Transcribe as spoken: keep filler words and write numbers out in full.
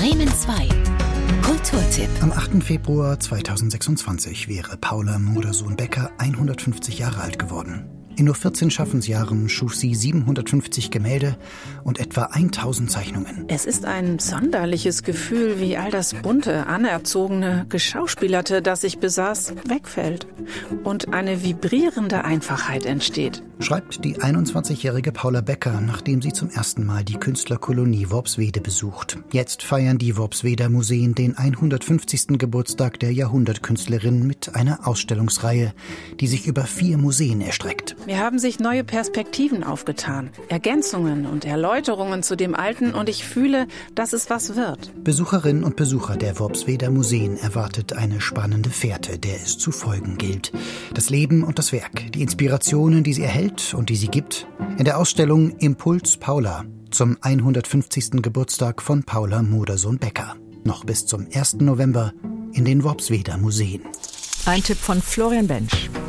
Bremen zwei. Kulturtipp. Am achten Februar zweitausendsechsundzwanzig wäre Paula Modersohn-Becker hundertfünfzig Jahre alt geworden. In nur vierzehn Schaffensjahren schuf sie siebenhundertfünfzig Gemälde und etwa tausend Zeichnungen. Es ist ein sonderliches Gefühl, wie all das bunte, anerzogene, geschauspielerte, das ich besaß, wegfällt und eine vibrierende Einfachheit entsteht. Schreibt die einundzwanzigjährige Paula Becker, nachdem sie zum ersten Mal die Künstlerkolonie Worpswede besucht. Jetzt feiern die Worpsweder Museen den hundertfünfzigsten Geburtstag der Jahrhundertkünstlerin mit einer Ausstellungsreihe, die sich über vier Museen erstreckt. Mir haben sich neue Perspektiven aufgetan, Ergänzungen und Erläuterungen zu dem Alten, und ich fühle, dass es was wird. Besucherinnen und Besucher der Worpsweder Museen erwartet eine spannende Fährte, der es zu folgen gilt. Das Leben und das Werk, die Inspirationen, die sie erhält und die sie gibt, in der Ausstellung Impuls Paula zum hundertfünfzigsten Geburtstag von Paula Modersohn-Becker. Noch bis zum ersten November in den Worpsweder Museen. Ein Tipp von Florian Bensch.